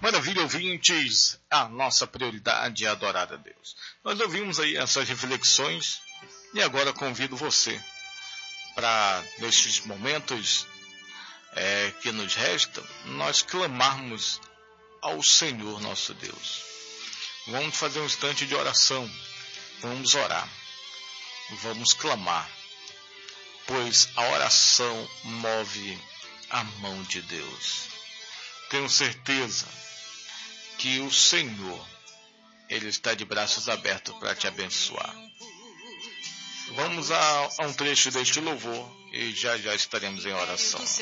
Maravilha, ouvintes, a nossa prioridade é adorar a Deus. Nós ouvimos aí essas reflexões e agora convido você para, nestes momentos que nos restam, nós clamarmos ao Senhor nosso Deus. Vamos fazer um instante de oração, vamos orar, vamos clamar, pois a oração move a mão de Deus. Tenho certeza que o Senhor, Ele está de braços abertos para te abençoar. Vamos a um trecho deste louvor e já estaremos em oração.